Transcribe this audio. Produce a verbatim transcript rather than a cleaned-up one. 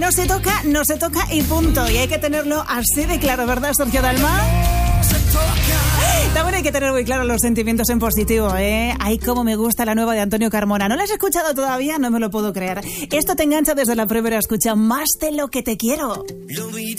No se toca, no se toca y punto. Y hay que tenerlo así de claro, ¿verdad, Sergio Dalma? También hay que tener muy claro los sentimientos en positivo, ¿eh? Ay, cómo me gusta la nueva de Antonio Carmona. ¿No la has escuchado todavía? No me lo puedo creer. Esto te engancha desde la primera escucha, Más de lo que te quiero.